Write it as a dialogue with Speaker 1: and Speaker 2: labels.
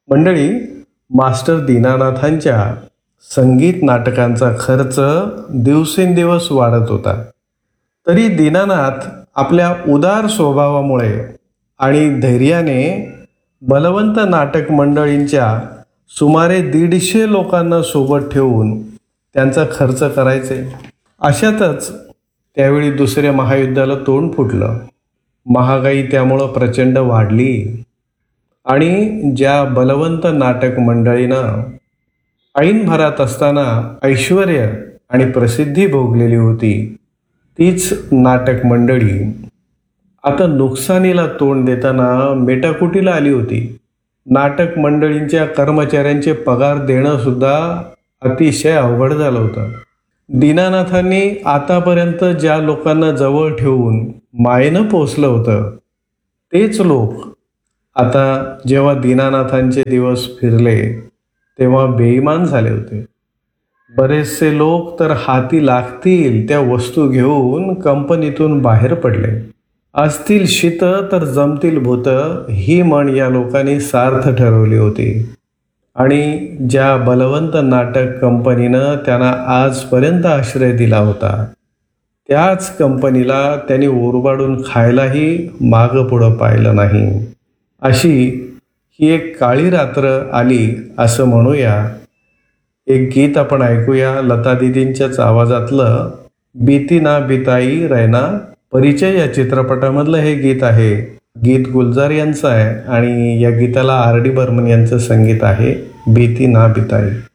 Speaker 1: मंडळी, मास्टर दीनानाथांच्या संगीत नाटकांचा खर्च दिवसेंदिवस वाढत होता. तरी दीनानाथ आपल्या उदार स्वभावामुळे आणि धैर्याने बलवंत नाटक मंडळींच्या सुमारे 150 लोकांना सोबत ठेवून त्यांचा खर्च करायचे. अशातच त्यावेळी दुसऱ्या महायुद्धाला तोंड फुटलं. महागाई त्यामुळं प्रचंड वाढली आणि ज्या बलवंत नाटक मंडळीनं ऐन भरात असताना ऐश्वर्य आणि प्रसिद्धी भोगलेली होती, तीच नाटक मंडळी आता नुकसानीला तोंड देताना मेटाकुटीला आली होती. नाटक मंडळींच्या कर्मचाऱ्यांचे पगार देणं सुद्धा अतिशय अवघड झालं होतं. दीनानाथांनी आतापर्यंत ज्या लोकांना जवळ ठेवून मायेनं पोचलं होतं, तेच लोक आता जेव्हा दीनानाथांचे दिवस फिरले तेव्हा बेईमान झाले होते. बरेचसे लोक तर हाती लागतील त्या वस्तू घेऊन कंपनीतून बाहेर पडले. असतील शीत तर जमतील भूत ही म्हण या लोकांनी सार्थ ठरवली होती आणि ज्या बलवंत नाटक कंपनीनं त्यांना आजपर्यंत आश्रय दिला होता, त्याच कंपनीला त्यांनी ओरबाडून खायलाही मागं पुढं पाहिलं नाही. अशी ही एक काळी रात्र आली असं म्हणूया. एक गीत आपण ऐकूया. लता दीदींच्याच आवाजातलं बीती ना बिताई रैना परिचय या चित्रपटामधलं हे गीत आहे. गीत गुलजार यांचं आहे आणि या गीताला RD बर्मन यांचं संगीत आहे. बीती ना बिताई.